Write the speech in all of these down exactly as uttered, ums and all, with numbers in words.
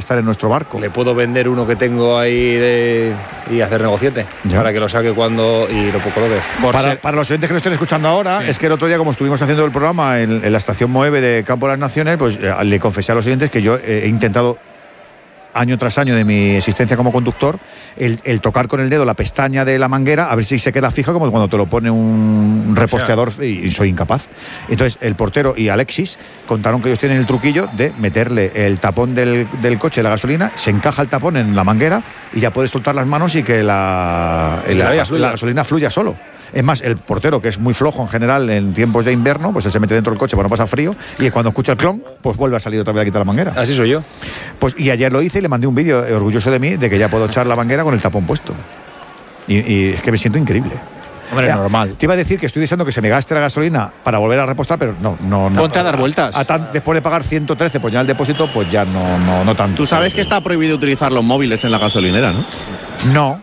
estar en nuestro barco. Le puedo vender uno que tengo ahí de, y hacer negociete ya. Para que lo saque cuando y lo coloque. Para, para los oyentes que lo estén escuchando ahora, sí. Es que el otro día, como estuvimos haciendo el programa en, en la estación Moeve de Campo de las Naciones, pues eh, le confesé a los oyentes que yo eh, he intentado año tras año de mi existencia como conductor, el, el tocar con el dedo la pestaña de la manguera a ver si se queda fija, como cuando te lo pone un reposteador, y, y soy incapaz. Entonces el portero y Alexis contaron que ellos tienen el truquillo de meterle el tapón del, del coche, la gasolina, se encaja el tapón en la manguera y ya puedes soltar las manos y que la, el, la, la, la gasolina fluya solo. Es más, el portero, que es muy flojo en general en tiempos de invierno, pues él se mete dentro del coche para no pasar frío, y cuando escucha el clon, pues vuelve a salir otra vez a quitar la manguera. Así soy yo. Pues y ayer lo hice y le mandé un vídeo orgulloso de mí de que ya puedo echar la manguera con el tapón puesto. Y, y es que me siento increíble. Hombre, ya, normal. Te iba a decir que estoy deseando que se me gaste la gasolina para volver a repostar, pero no, no, no. Ponte a dar vueltas. A, a tan, después de pagar ciento trece, pues ya el depósito, pues ya no, no, no tanto. Tú sabes que está prohibido utilizar los móviles en la gasolinera, ¿no? No.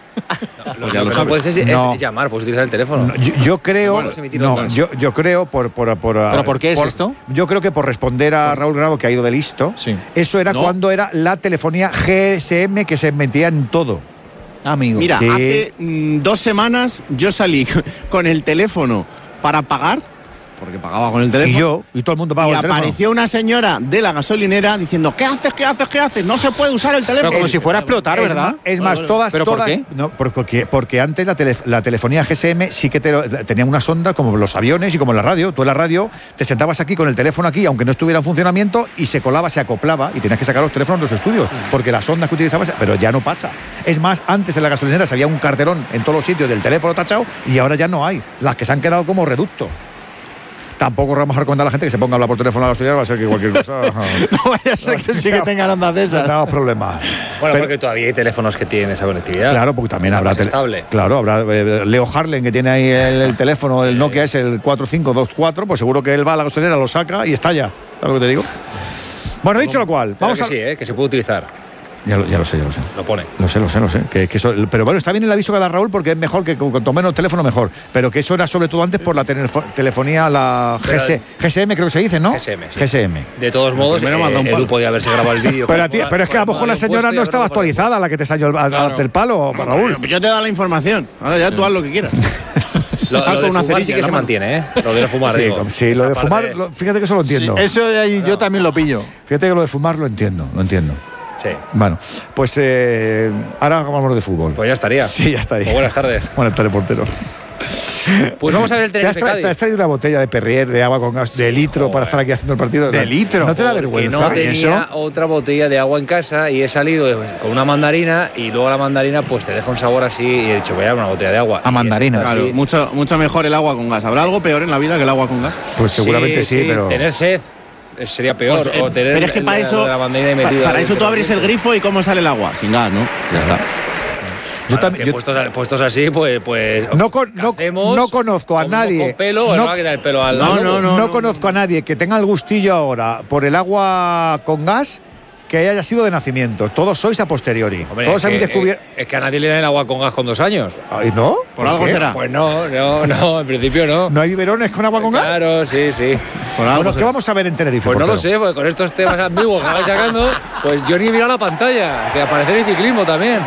No, ya lo no puedes es, no. es llamar, puedes utilizar el teléfono. No, yo, yo creo, bueno, no, yo, yo creo por, por, por ¿Pero por qué por, es esto? Yo creo que por responder a Raúl Granado, que ha ido de listo, sí. Eso era no. Cuando era la telefonía G S M que se metía en todo. Amigo. Mira, sí. hace mm, dos semanas yo salí con el teléfono para pagar, porque pagaba con el teléfono. Y yo, y todo el mundo pagaba y con el teléfono. Y apareció una señora de la gasolinera diciendo, ¿qué haces, qué haces, qué haces? No se puede usar el teléfono. Pero como si fuera a explotar, es ¿verdad? Más, es más, todas, ¿Pero todas, por qué? No, porque, porque antes la, tele, la telefonía G S M sí que te, tenía una sonda como los aviones y como la radio. Tú en la radio te sentabas aquí con el teléfono aquí, aunque no estuviera en funcionamiento, y se colaba, se acoplaba, y tenías que sacar los teléfonos de los estudios, porque las ondas que utilizabas, pero ya no pasa. Es más, antes en la gasolinera había un carterón en todos los sitios del teléfono tachado, y ahora ya no hay. Las que se han quedado como reducto. Tampoco vamos a recomendar a la gente que se ponga a hablar por teléfono a la gasolinera, va a ser que cualquier cosa. No vaya a ser que sí que tengan ondas de esas. No tenemos problemas. Bueno, pero, porque todavía hay teléfonos que tienen esa conectividad. Claro, porque también es habrá. Más estable. Claro, habrá. Eh, Leo Harlen, que tiene ahí el, el teléfono, el Nokia es el cuatro cinco dos cuatro, pues seguro que él va a la gasolinera, lo saca y estalla. ¿Sabes lo que te digo? Bueno, dicho lo cual, vamos que a. Sí, ¿eh? Que se puede utilizar. Ya lo, ya lo sé, ya lo sé. Lo pone. Lo sé, lo sé, lo sé. Que, que eso, pero bueno, está bien el aviso que da Raúl, porque es mejor que cuanto menos teléfono mejor. Pero que eso era sobre todo antes por la telefo, telefonía, la G S, G S M creo que se dice, ¿no? G S M, sí. G S M. De todos modos, eh, Edu podía haberse grabado el vídeo. Pero, tío, pero es que a lo mejor la señora no estaba actualizada, la que te salió el, claro. el palo, no, Raúl. Yo te he dado la información. Ahora ya tú haz lo que quieras. Lo, lo de una fumar sí que se mantiene, ¿eh? Lo de no fumar, sí, digo. Sí, lo de fumar, de... Lo, fíjate que eso lo entiendo. Sí, eso de ahí yo también lo pillo. Fíjate que lo de fumar lo entiendo, lo entiendo. Sí. Bueno, pues eh, ahora vamos de fútbol. Pues ya estaría. Sí, ya estaría. Pues buenas tardes. Buenas tardes, portero. Pues vamos a ver el Tenerife ¿Te has, tra- ¿Te has traído una botella de Perrier de agua con gas de litro, joder, para estar aquí haciendo el partido? ¿De ¿No? litro? ¿No te da vergüenza? No tenía ¿Eso? Otra botella de agua en casa y he salido con una mandarina y luego la mandarina pues te deja un sabor así y he dicho voy a dar una botella de agua. A mandarina. Claro, mucho, mucho mejor el agua con gas. ¿Habrá algo peor en la vida que el agua con gas? Pues seguramente sí, sí, sí pero... Tener sed sería peor. Pues, eh, o tener pero es que para la, eso, la mandarina y metido para, para ahí, eso tú abres el grifo y ¿cómo sale el agua? Sin gas, ¿no? Ya está. Yo también, yo puestos, puestos así, pues, pues no, con, no, no conozco a nadie. Con pelo, no, va a quitar el pelo al no, no, no, no, no conozco a nadie que tenga el gustillo ahora por el agua con gas que haya sido de nacimiento. Todos sois a posteriori. Hombre, Todos es habéis que, descubierto. Es que a nadie le dan el agua con gas con dos años. ¿Y no? ¿Por, ¿Por algo qué? será? Pues no, no, no, en principio no. ¿No hay biberones con agua con gas? Claro, sí, sí. Por algo bueno, será. ¿Qué vamos a ver en Tenerife? Pues no lo sé, porque con estos temas ambiguos que vais sacando, pues yo ni he mirado la pantalla. Que aparece el ciclismo también.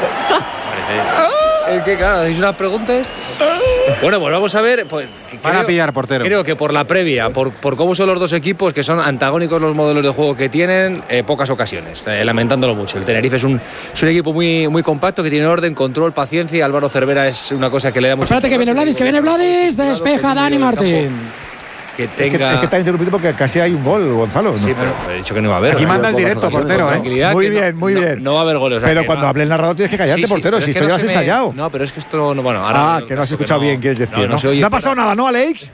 Es que claro, hacéis unas preguntas. Bueno, pues vamos a ver. Pues, Para pillar, portero. Creo que por la previa, por, por cómo son los dos equipos, que son antagónicos los modelos de juego que tienen, eh, pocas ocasiones, eh, lamentándolo mucho. El Tenerife es un, es un equipo muy, muy compacto, que tiene orden, control, paciencia. Álvaro Cervera es una cosa que le da mucho. Espérate que viene Vladis, que viene Vladis, despeja Dani Martín. Que tenga... es, que, es que está interrumpido porque casi hay un gol, Gonzalo. Sí, ¿no? pero he dicho que no iba a haber. Aquí manda el directo, portero, ¿eh? Muy bien, muy no, bien. No va a haber goles. O sea, pero cuando va... hable el narrador tienes que callarte, sí, sí, portero, si esto ya lo has me... ensayado. No, pero es que esto no. Bueno, ahora. Ah, que no has escuchado no, bien, quieres decir. No, no, no, no ha pasado nada, ¿no, Alex?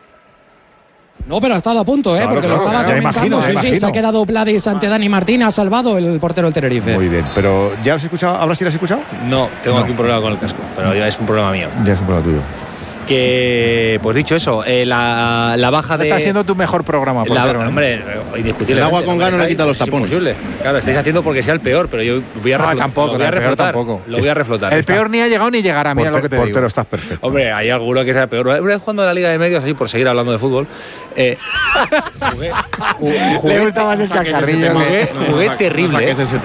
No, pero ha estado a punto, ¿eh? Claro, porque claro, lo estaba ya comentando. imagino, sí, imagino. sí, se ha quedado Vladis ante Dani Martín, ha salvado el portero del Tenerife. Muy bien, pero ¿ya lo has escuchado? ¿Ahora sí lo has escuchado? No, tengo no. aquí un problema con el casco, pero ya es un problema mío. Ya es un problema tuyo. Que, pues dicho eso, eh, la, la baja de. Está siendo tu mejor programa, portero. La, hombre, indiscutible. El agua con gas no le quita los tapones. Imposible. Claro, estáis haciendo porque sea el peor, pero yo voy a, no, reflotar, tampoco, lo voy a reflotar. Tampoco. Lo voy a reflotar. El está. peor ni ha llegado ni llegará, mira Porter, lo que te portero, digo. Portero, estás perfecto. Hombre, hay alguno que sea peor. Una vez jugando en la Liga de Medios, así por seguir hablando de fútbol. Eh, jugué, jugué, Le gusta más el chacarrillo. Jugué, jugué terrible.